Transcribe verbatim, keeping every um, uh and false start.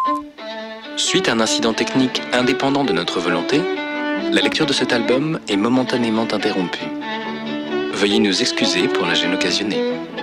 Suite à un incident technique indépendant de notre volonté, la lecture de cet album est momentanément interrompue. Veuillez nous excuser pour la gêne occasionnée.